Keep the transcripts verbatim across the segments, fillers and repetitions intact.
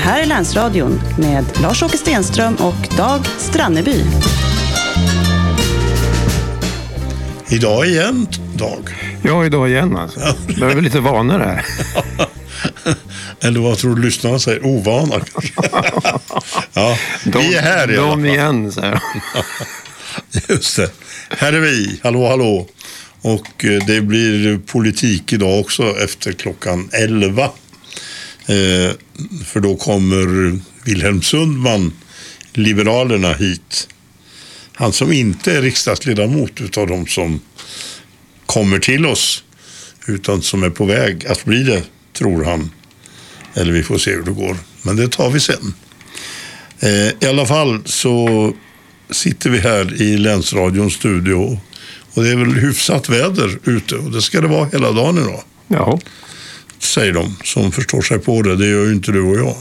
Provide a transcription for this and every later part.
här är Länsradion med Lars-Åke Stenström och Dag Stranneby. Idag igen, Dag. Ja, idag igen alltså. Det är väl lite vanor här. Eller vad tror du lyssnarna säger? Ovana kanske. Ja, de, vi är här i alla fall. De igen, så här. Just det. Här är vi. Hallå, hallå. Och det blir politik idag också efter klockan elva. Eh, för då kommer Wilhelm Sundman, Liberalerna, hit. Han som inte är riksdagsledamot utav de som kommer till oss, utan som är på väg att bli det, tror han. Eller vi får se hur det går. Men det tar vi sen. Eh, I alla fall så sitter vi här i Länsradions studio. Och det är väl hyfsat väder ute. Och det ska det vara hela dagen idag. Ja. Säger de som förstår sig på det. Det gör ju inte du och jag.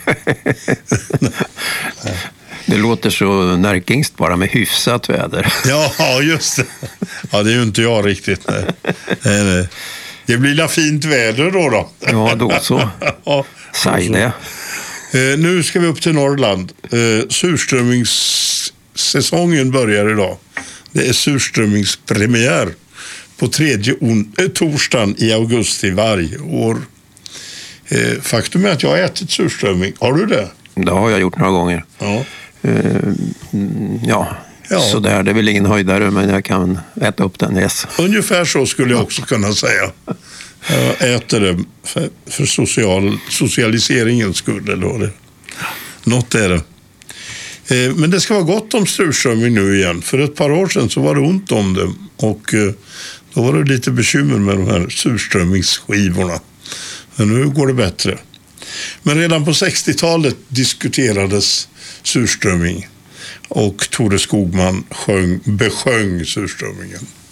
Det låter så närkingst bara med hyfsat väder. Ja, just det. Ja, det är ju inte jag riktigt. Nej. Nej, nej. Det blir la fint väder då då. Ja, då så. Ja, säg det. Eh, nu ska vi upp till Norrland. Eh, surströmmingssäsongen börjar idag. Det är surströmmingspremiär på tredje on- äh, torsdagen i augusti varje år. Eh, faktum är att jag har ätit surströmming. Har du det? Det har jag gjort några gånger. Ja. Uh, ja. Ja. Så där, det är väl ingen höjdare, men jag kan äta upp den, yes. Ungefär så skulle jag också kunna säga. Jag äter det för, för social, socialiseringens skull. Eller det. Något är det. Eh, men det ska vara gott om surströmming nu igen. För ett par år sedan så var det ont om det. Och eh, då var det lite bekymmer med de här surströmmingsskivorna. Men nu går det bättre. Men redan på sextiotalet diskuterades surströmming. Och Tore Skogman sjöng, besjöng surströmmingen.